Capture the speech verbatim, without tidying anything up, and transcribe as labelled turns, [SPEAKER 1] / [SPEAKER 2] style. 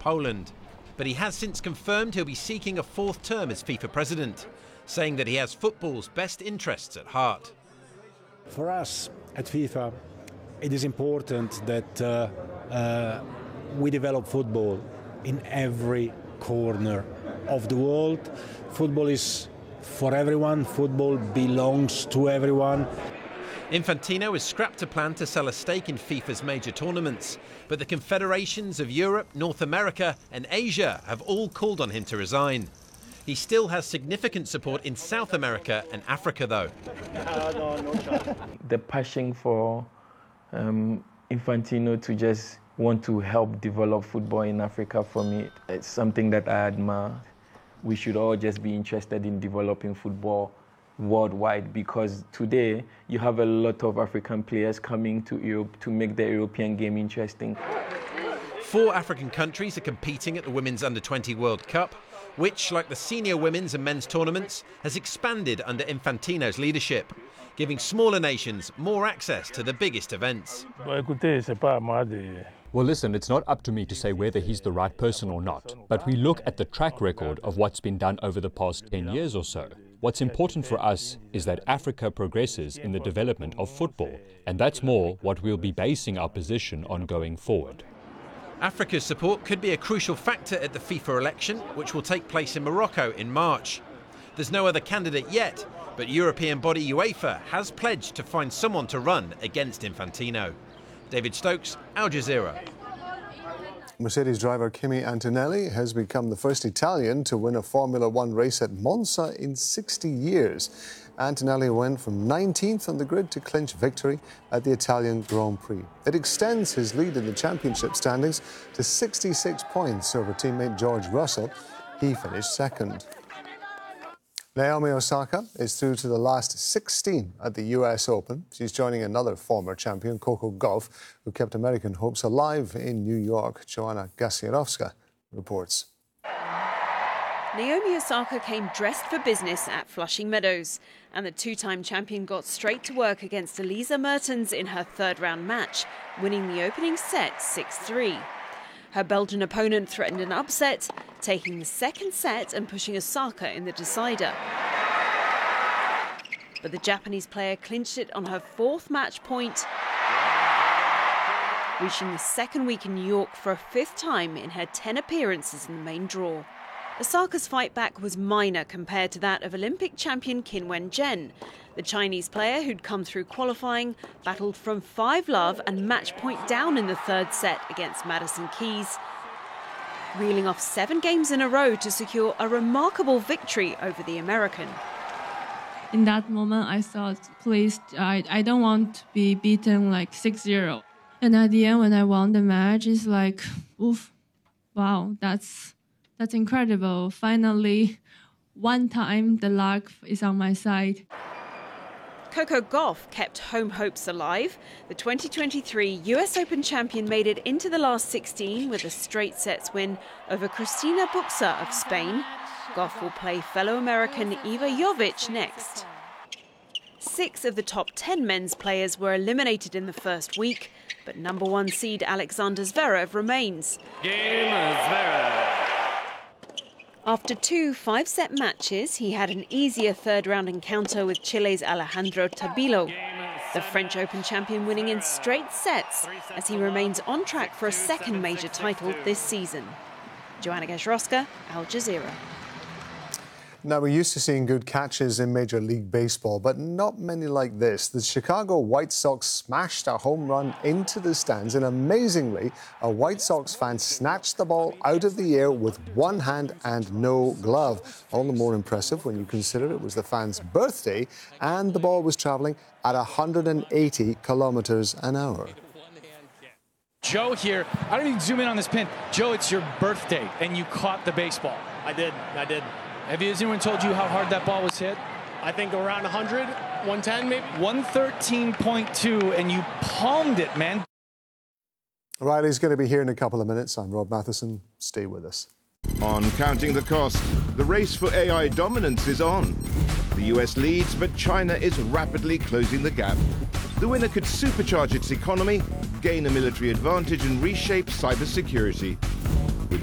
[SPEAKER 1] Poland. But he has since confirmed he'll be seeking a fourth term as FIFA president, saying that he has football's best interests at heart.
[SPEAKER 2] For us at FIFA, it is important that uh, uh, we develop football in every corner of the world. Football is for everyone. Football belongs to everyone.
[SPEAKER 1] Infantino has scrapped a plan to sell a stake in FIFA's major tournaments, but the confederations of Europe, North America and Asia have all called on him to resign. He still has significant support in South America and Africa, though.
[SPEAKER 3] The passion for um, Infantino to just want to help develop football in Africa, for me, it's something that I admire. We should all just be interested in developing football worldwide, because today you have a lot of African players coming to Europe to make the European game interesting.
[SPEAKER 1] Four African countries are competing at the Women's Under twenty World Cup, which, like the senior women's and men's tournaments, has expanded under Infantino's leadership, giving smaller nations more access to the biggest events.
[SPEAKER 4] Well, listen, it's not up to me to say whether he's the right person or not, but we look at the track record of what's been done over the past ten years or so. What's important for us is that Africa progresses in the development of football, and that's more what we'll be basing our position on going forward.
[SPEAKER 1] Africa's support could be a crucial factor at the FIFA election, which will take place in Morocco in March. There's no other candidate yet, but European body UEFA has pledged to find someone to run against Infantino. David Stokes, Al Jazeera.
[SPEAKER 5] Mercedes driver Kimi Antonelli has become the first Italian to win a Formula One race at Monza in sixty years. Antonelli went from nineteenth on the grid to clinch victory at the Italian Grand Prix. It extends his lead in the championship standings to sixty-six points over teammate George Russell. He finished second. Naomi Osaka is through to the last sixteen at the U S Open. She's joining another former champion, Coco Gauff, who kept American hopes alive in New York. Joanna Gasiorowska reports.
[SPEAKER 6] Naomi Osaka came dressed for business at Flushing Meadows, and the two-time champion got straight to work against Elisa Mertens in her third-round match, winning the opening set six three. Her Belgian opponent threatened an upset, taking the second set and pushing Osaka in the decider. But the Japanese player clinched it on her fourth match point, reaching the second week in New York for a fifth time in her ten appearances in the main draw. Osaka's fight back was minor compared to that of Olympic champion Qin Wen-jen. The Chinese player, who'd come through qualifying, battled from five love and match point down in the third set against Madison Keys, reeling off seven games in a row to secure a remarkable victory over the American.
[SPEAKER 7] In that moment, I thought, please, I, I don't want to be beaten like six zero. And at the end, when I won the match, it's like, oof, wow, that's that's incredible. Finally, one time the luck is on my side.
[SPEAKER 6] Coco Gauff kept home hopes alive. The twenty twenty-three U S Open champion made it into the last sixteen with a straight sets win over Cristina Buxa of Spain. Gauff will play fellow American Iva Jovic next. Six of the top ten men's players were eliminated in the first week, but number one seed Alexander Zverev remains.
[SPEAKER 8] Game Zverev.
[SPEAKER 6] After two five-set matches, he had an easier third-round encounter with Chile's Alejandro Tabilo. The French Open champion winning in straight sets as he remains on track for a second major title this season. Joanna Gasiorowska, Al Jazeera.
[SPEAKER 5] Now, we're used to seeing good catches in Major League Baseball, but not many like this. The Chicago White Sox smashed a home run into the stands, and amazingly, a White Sox fan snatched the ball out of the air with one hand and no glove. All the more impressive when you consider it was the fan's birthday and the ball was travelling at one hundred eighty kilometres an hour.
[SPEAKER 8] Joe here, I don't even zoom in on this pin. Joe, it's your birthday, and you caught the baseball.
[SPEAKER 9] I did, I did.
[SPEAKER 8] Have you, has anyone told you how hard that ball was hit?
[SPEAKER 9] I think around one hundred, one ten maybe.
[SPEAKER 8] one thirteen point two, and you palmed it, man.
[SPEAKER 5] Riley's going to be here in a couple of minutes. I'm Rob Matheson. Stay with us.
[SPEAKER 10] On Counting the Cost, the race for A I dominance is on. The U S leads, but China is rapidly closing the gap. The winner could supercharge its economy, gain a military advantage and reshape cybersecurity.